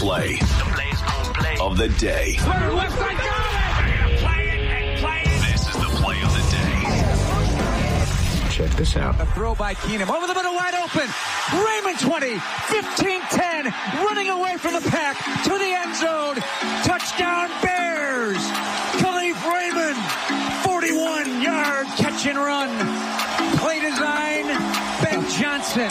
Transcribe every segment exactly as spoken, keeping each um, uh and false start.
play, the play's gonna play of the day. Runner left side, got it! Play it and play it. This is the play of the day. Check this out. A throw by Keenum. Over the middle, wide open. Raymond twenty, fifteen ten. Running away from the pack to the end zone. Touchdown Bears. Khalif Raymond. forty-one yard catch and run. Play design, Ben Johnson.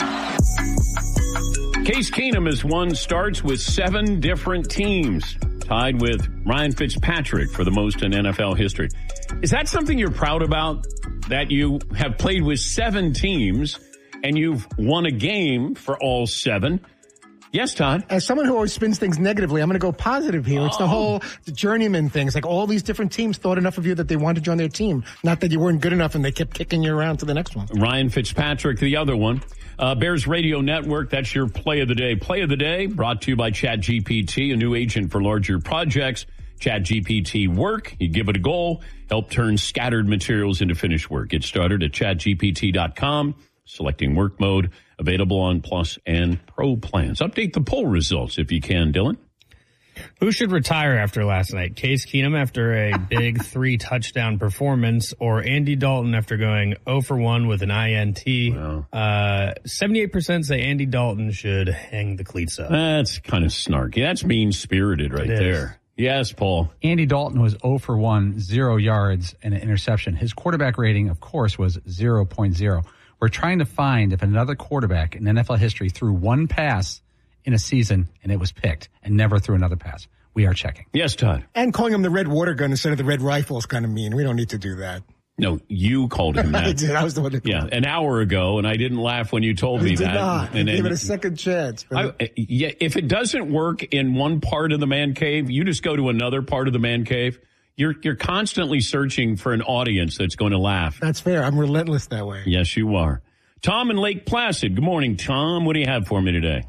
Case Keenum has won starts with seven different teams, tied with Ryan Fitzpatrick for the most in N F L history. Is that something you're proud about, that you have played with seven teams and you've won a game for all seven? Yes, Todd. As someone who always spins things negatively, I'm going to go positive here. It's the Oh. whole the journeyman thing. It's like all these different teams thought enough of you that they wanted to join their team. Not that you weren't good enough and they kept kicking you around to the next one. Ryan Fitzpatrick, the other one. Uh, Bears Radio Network, that's your play of the day. Play of the day brought to you by ChatGPT, a new agent for larger projects. ChatGPT Work, you give it a goal, help turn scattered materials into finished work. Get started at chat G P T dot com, selecting work mode, available on Plus and Pro plans. Update the poll results if you can, Dylan. Who should retire after last night? Case Keenum after a big three touchdown performance, or Andy Dalton after going zero for one with an I N T? Wow. Uh, seventy-eight percent say Andy Dalton should hang the cleats up. That's kind of snarky. That's mean-spirited right It is. there. Yes, Paul. Andy Dalton was zero for one, zero yards, and an interception. His quarterback rating, of course, was zero point zero. We're trying to find if another quarterback in N F L history threw one pass in a season and it was picked and never threw another pass. We are checking. Yes, Todd. And calling him the red water gun instead of the red rifle is kind of mean. We don't need to do that. No, you called him that. I did. I was the one that Yeah, an hour ago, and I didn't laugh when you told me I did that. not. I And gave then- it a second chance. But I, yeah, if it doesn't work in one part of the man cave, you just go to another part of the man cave. You're you're constantly searching for an audience that's going to laugh. that's fair. I'm relentless that way. Yes, you are. Tom in Lake Placid. Good morning, Tom. What do you have for me today?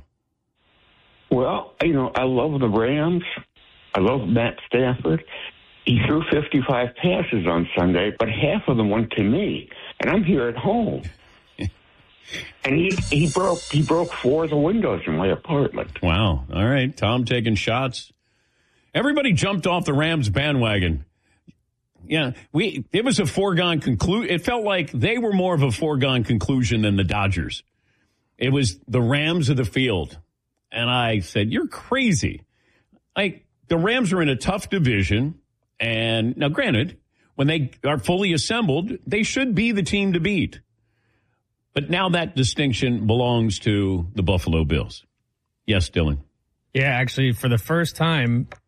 Well, you know, I love the Rams. I love Matt Stafford. He threw fifty-five passes on Sunday, but half of them went to me, and I'm here at home. And he, he broke he broke four of the windows in my apartment. Wow. All right, Tom taking shots. Everybody jumped off the Rams bandwagon. Yeah, we it was a foregone conclusion. It felt like they were more of a foregone conclusion than the Dodgers. It was the Rams of the field. And I said, you're crazy. Like, the Rams are in a tough division. And now, granted, when they are fully assembled, they should be the team to beat. But now that distinction belongs to the Buffalo Bills. Yes, Dylan. Yeah, actually, for the first time